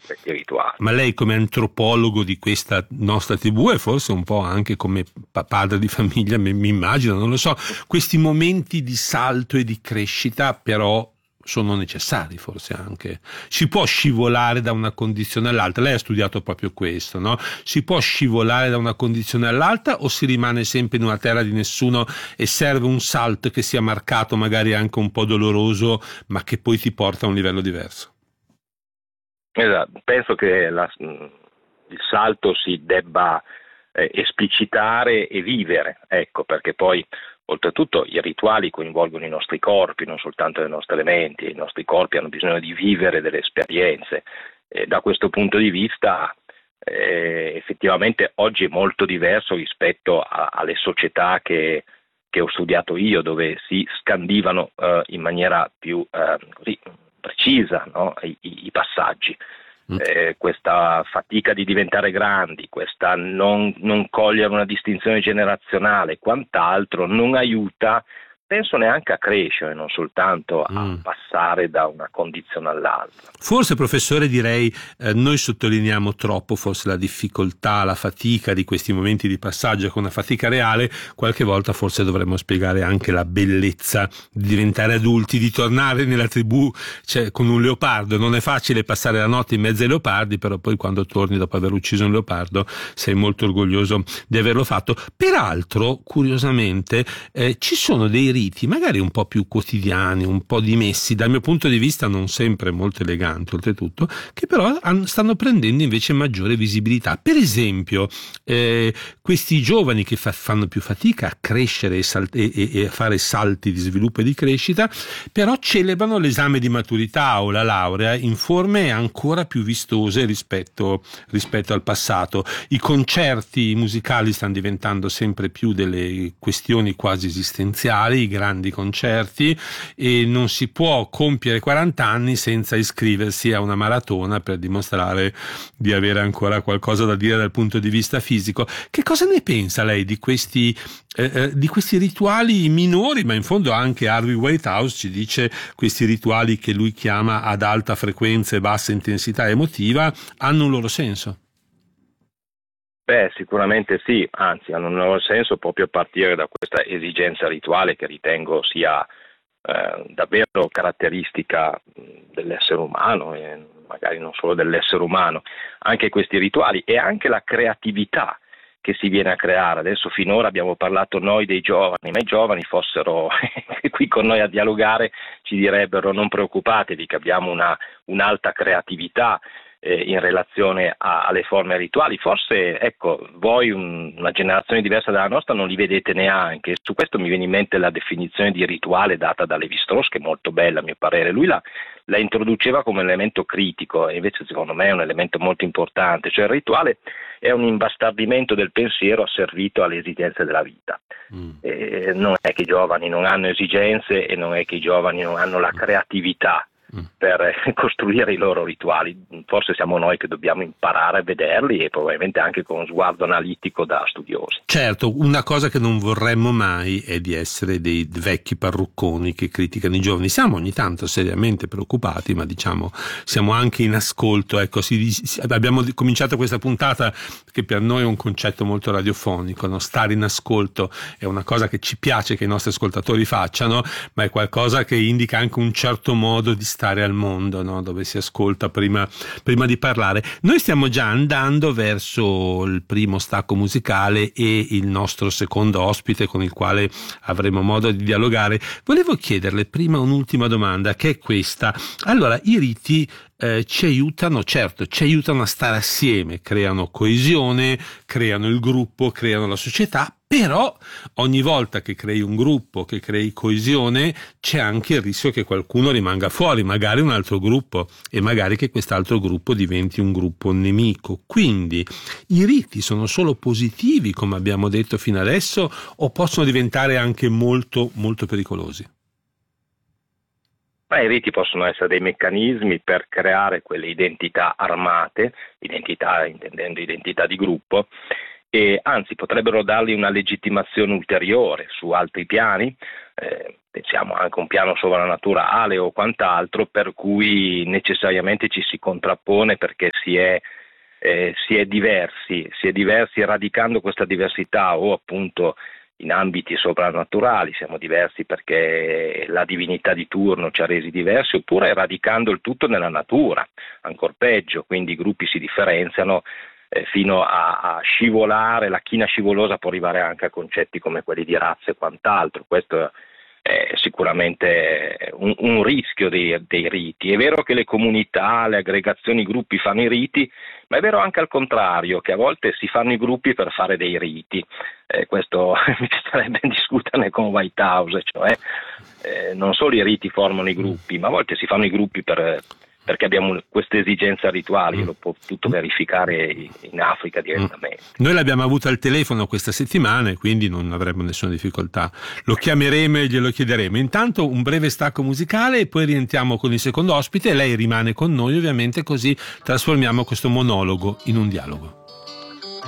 questi rituali. Ma lei come antropologo di questa nostra tribù e forse un po' anche come padre di famiglia, mi immagino, non lo so, questi momenti di salto e di crescita però sono necessari forse anche. Si può scivolare da una condizione all'altra? Lei ha studiato proprio questo, no? Si può scivolare da una condizione all'altra o si rimane sempre in una terra di nessuno e serve un salto che sia marcato, magari anche un po' doloroso, ma che poi ti porta a un livello diverso? Esatto, penso che il salto si debba esplicitare e vivere, ecco, perché poi oltretutto i rituali coinvolgono i nostri corpi, non soltanto le nostre menti, i nostri corpi hanno bisogno di vivere delle esperienze. Da questo punto di vista effettivamente oggi è molto diverso rispetto alle società che ho studiato io, dove si scandivano in maniera più così precisa, no? I passaggi. Questa fatica di diventare grandi, questa non cogliere una distinzione generazionale, quant'altro non aiuta, penso, neanche a crescere, non soltanto a passare da una condizione all'altra. Forse, professore, direi noi sottolineiamo troppo forse la difficoltà, la fatica di questi momenti di passaggio con una fatica reale. Qualche volta forse dovremmo spiegare anche la bellezza di diventare adulti, di tornare nella tribù, cioè, con un leopardo. Non è facile passare la notte in mezzo ai leopardi, però poi quando torni dopo aver ucciso un leopardo sei molto orgoglioso di averlo fatto. Peraltro, curiosamente, ci sono dei riti magari un po' più quotidiani, un po' dimessi, dal mio punto di vista non sempre molto eleganti oltretutto, che però stanno prendendo invece maggiore visibilità. Per esempio questi giovani che fanno più fatica a crescere e a fare salti di sviluppo e di crescita, però celebrano l'esame di maturità o la laurea in forme ancora più vistose rispetto al passato. I concerti musicali stanno diventando sempre più delle questioni quasi esistenziali, i grandi concerti, e non si può compiere 40 anni senza iscriversi a una maratona per dimostrare di avere ancora qualcosa da dire dal punto di vista fisico. Che cosa ne pensa lei di questi rituali minori, ma in fondo anche Harvey Whitehouse ci dice questi rituali che lui chiama ad alta frequenza e bassa intensità emotiva hanno un loro senso? Beh, sicuramente sì, anzi hanno un loro senso proprio a partire da questa esigenza rituale che ritengo sia davvero caratteristica dell'essere umano e magari non solo dell'essere umano, anche questi rituali e anche la creatività che si viene a creare. Adesso finora abbiamo parlato noi dei giovani, ma i giovani fossero qui con noi a dialogare ci direbbero non preoccupatevi che abbiamo un'alta creatività in relazione alle forme rituali. Forse, ecco, voi una generazione diversa dalla nostra non li vedete neanche. Su questo mi viene in mente la definizione di rituale data da Lévi-Strauss, che è molto bella a mio parere. Lui la introduceva come elemento critico e invece secondo me è un elemento molto importante, cioè il rituale è un imbastardimento del pensiero asservito alle esigenze della vita. Non è che i giovani non hanno esigenze e non è che i giovani non hanno la creatività per costruire i loro rituali. Forse siamo noi che dobbiamo imparare a vederli e probabilmente anche con uno sguardo analitico da studiosi. Certo, una cosa che non vorremmo mai è di essere dei vecchi parrucconi che criticano i giovani. Siamo ogni tanto seriamente preoccupati, ma diciamo siamo anche in ascolto. Ecco, abbiamo cominciato questa puntata che per noi è un concetto molto radiofonico, no? Stare in ascolto è una cosa che ci piace che i nostri ascoltatori facciano, ma è qualcosa che indica anche un certo modo di stare al mondo, no? Dove si ascolta prima di parlare. Noi stiamo già andando verso il primo stacco musicale e il nostro secondo ospite con il quale avremo modo di dialogare. Volevo chiederle prima un'ultima domanda, che è questa. Allora, i riti ci aiutano a stare assieme, creano coesione, creano il gruppo, creano la società, però ogni volta che crei un gruppo, che crei coesione, c'è anche il rischio che qualcuno rimanga fuori, magari un altro gruppo, e magari che quest'altro gruppo diventi un gruppo nemico. Quindi i riti sono solo positivi, come abbiamo detto fino adesso, o possono diventare anche molto, molto pericolosi? I riti possono essere dei meccanismi per creare quelle identità armate, identità intendendo identità di gruppo, e anzi potrebbero dargli una legittimazione ulteriore su altri piani, pensiamo anche a un piano sovrannaturale o quant'altro, per cui necessariamente ci si contrappone perché si è diversi, radicando questa diversità o appunto in ambiti soprannaturali, siamo diversi perché la divinità di turno ci ha resi diversi, oppure radicando il tutto nella natura, ancor peggio, quindi i gruppi si differenziano fino a scivolare, la china scivolosa può arrivare anche a concetti come quelli di razza e quant'altro. Questo è sicuramente un rischio dei riti. È vero che le comunità, le aggregazioni, i gruppi fanno i riti, ma è vero anche al contrario, che a volte si fanno i gruppi per fare dei riti. Questo mi piacerebbe discuterne con Whitehouse, cioè non solo i riti formano i gruppi, ma a volte si fanno i gruppi perché abbiamo questa esigenza rituale. Io l'ho potuto verificare in Africa direttamente. Noi l'abbiamo avuto al telefono questa settimana e quindi non avremo nessuna difficoltà. Lo chiameremo e glielo chiederemo. Intanto un breve stacco musicale e poi rientriamo con il secondo ospite e lei rimane con noi ovviamente, così trasformiamo questo monologo in un dialogo.